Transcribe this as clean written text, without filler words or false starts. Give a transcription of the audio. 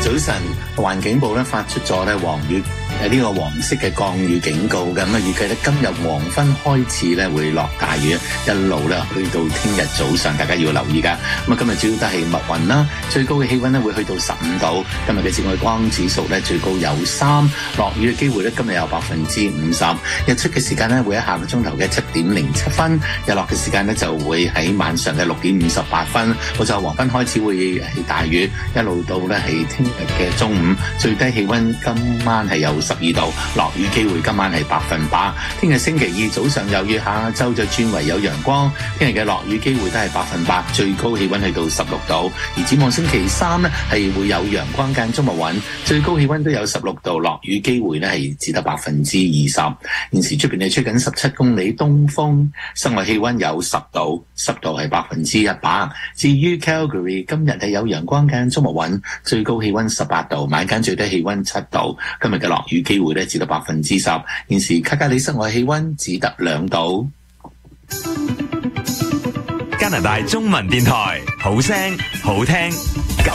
早晨，環境部咧發出咗咧黃色嘅降雨警告嘅，咁啊預計咧今日黃昏開始咧會落大雨，一路咧去到聽日早上，大家要留意噶。咁啊今日主要都係密雲啦，最高嘅氣溫咧會去到15度。今日嘅紫外光指數咧最高有3，落雨嘅機會咧今日有50%。日出嘅時間咧會喺下個鐘頭嘅7點07分，日落嘅時間咧就會喺晚上嘅6點58分。好就黃昏開始會係大雨，一路到咧係聽日嘅中午，最低氣溫今晚係有12度，落雨機會今晚係100%。聽日星期二早上有雨，下晝就轉為有陽光。聽日嘅落雨機會都係100%，最高氣溫去到16度。而展望星期三呢，係會有陽光間中密雲，最高氣溫都有16度，落雨機會呢係只得20%。現時出邊係吹緊17公里東風，室外氣溫有10度，濕度係100%。至於 Calgary 今日係有陽光間中密雲，最高氣溫18度，晚間最低氣溫7度。今日嘅落雨機會呢只得10%。現時卡加里室外氣溫只得2度。 加拿大中文電台，好聲好聽。